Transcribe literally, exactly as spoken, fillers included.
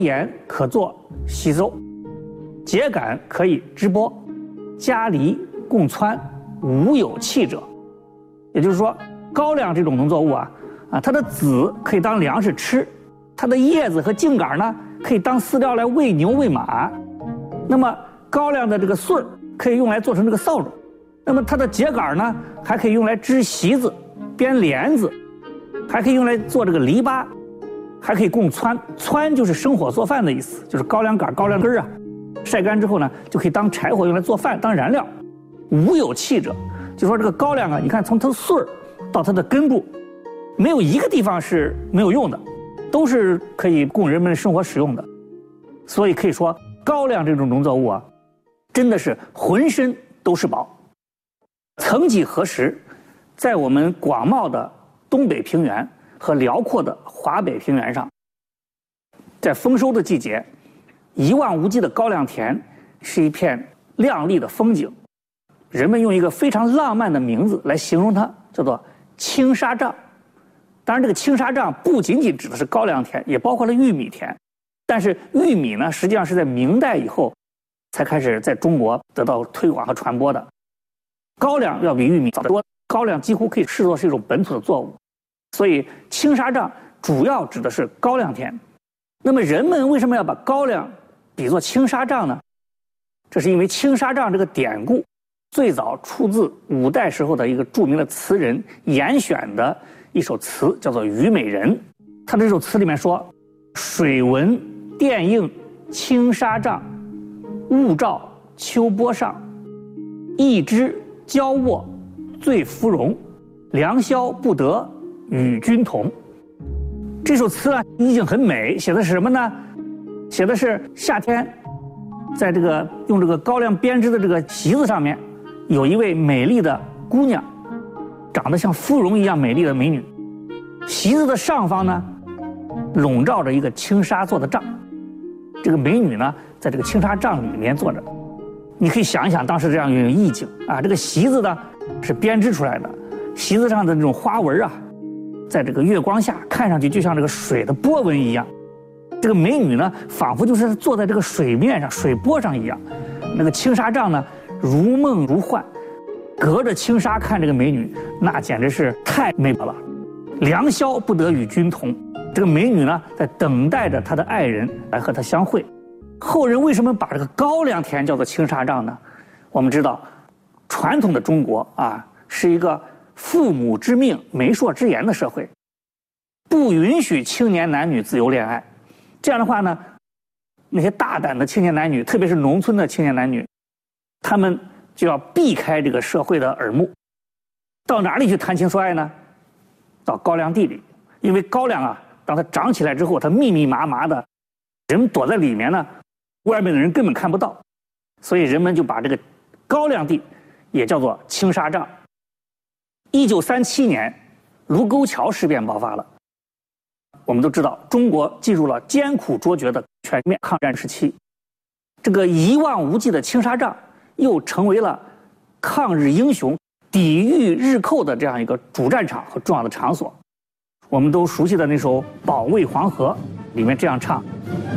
盐可做稀粥，秸秆可以织帛，家离共穿，无有弃者。也就是说，高粱这种农作物啊，啊，它的籽可以当粮食吃，它的叶子和茎秆呢，可以当饲料来喂牛喂马。那么高粱的这个穗儿可以用来做成这个扫帚，那么它的秸秆呢，还可以用来织席子、编帘子，还可以用来做这个篱笆，还可以供汆。汆就是生火做饭的意思，就是高粱杆、高粱根啊，晒干之后呢，就可以当柴火用来做饭、当燃料。无有弃者，就说这个高粱啊，你看从它的穗儿到它的根部，没有一个地方是没有用的，都是可以供人们生活使用的。所以可以说，高粱这种农作物啊，真的是浑身都是宝。曾几何时，在我们广袤的东北平原和辽阔的华北平原上，在丰收的季节，一望无际的高粱田是一片亮丽的风景。人们用一个非常浪漫的名字来形容它，叫做青纱帐。当然，这个青纱帐不仅仅指的是高粱田，也包括了玉米田。但是玉米呢，实际上是在明代以后才开始在中国得到推广和传播的。高粱要比玉米早得多，高粱几乎可以视作是一种本土的作物。所以青纱帐主要指的是高粱田。那么人们为什么要把高粱比作青纱帐呢？这是因为青纱帐这个典故最早出自五代时候的一个著名的词人严选的一首词，叫做《虞美人》。他的这首词里面说：“水闻电映青纱帐，雾罩秋波上。一枝娇卧醉芙蓉，良宵不得与君同。”这首词啊，意境很美，写的是什么呢？写的是夏天，在这个用这个高粱编织的这个席子上面，有一位美丽的姑娘，长得像芙蓉一样美丽的美女。席子的上方呢，笼罩着一个青纱做的帐。这个美女呢，在这个青纱帐里面坐着。你可以想一想当时这样一种意境啊。这个席子呢是编织出来的，席子上的这种花纹啊，在这个月光下看上去就像这个水的波纹一样。这个美女呢，仿佛就是坐在这个水面上、水波上一样。那个青纱帐呢，如梦如幻，隔着青纱看这个美女，那简直是太美了。良宵不得与君同，这个美女呢，在等待着她的爱人来和她相会。后人为什么把这个高粱田叫做青纱帐呢？我们知道，传统的中国啊，是一个父母之命、媒妁之言的社会，不允许青年男女自由恋爱。这样的话呢，那些大胆的青年男女，特别是农村的青年男女，他们就要避开这个社会的耳目，到哪里去谈情说爱呢？到高粱地里，因为高粱啊，当它长起来之后，它密密麻麻的，人躲在里面呢，外面的人根本看不到，所以人们就把这个高粱地也叫做青纱帐。一九三七年，卢沟桥事变爆发了。我们都知道，中国进入了艰苦卓绝的全面抗战时期。这个一望无际的青纱帐，又成为了抗日英雄抵御日寇的这样一个主战场和重要的场所。我们都熟悉的那首《保卫黄河》里面这样唱：